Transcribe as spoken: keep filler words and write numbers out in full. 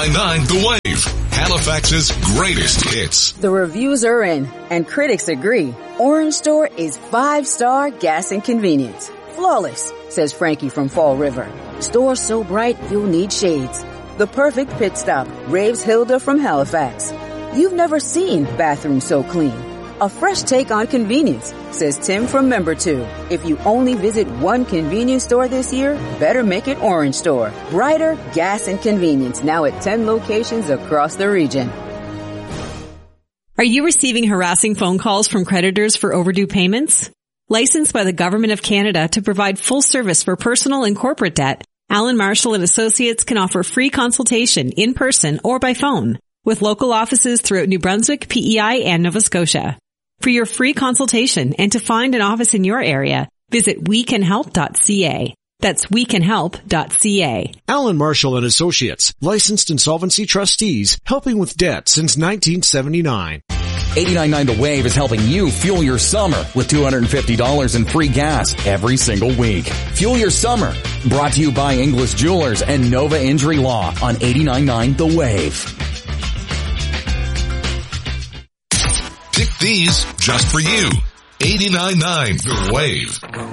eighty-nine point nine The Wave, Halifax's greatest hits. The reviews are in, and critics agree. Orange Store is five-star gas and convenience. Flawless, says Frankie from Fall River. Store so bright you'll need shades. The perfect pit stop, raves Hilda from Halifax. You've never seen bathrooms so clean. A fresh take on convenience, says Tim from Member two. If you only visit one convenience store this year, better make it Orange Store. Brighter gas and convenience, now at ten locations across the region. Are you receiving harassing phone calls from creditors for overdue payments? Licensed by the Government of Canada to provide full service for personal and corporate debt, Allen Marshall and Associates can offer free consultation in person or by phone with local offices throughout New Brunswick, P E I, and Nova Scotia. For your free consultation and to find an office in your area, visit we can help dot c a. That's we can help dot c a. Allen Marshall and Associates, licensed insolvency trustees, helping with debt since nineteen seventy-nine. eighty-nine point nine The Wave is helping you fuel your summer with two hundred fifty dollars in free gas every single week. Fuel your summer. Brought to you by English Jewelers and Nova Injury Law on eighty-nine point nine The Wave. Pick these just for you. eighty-nine point nine The Wave.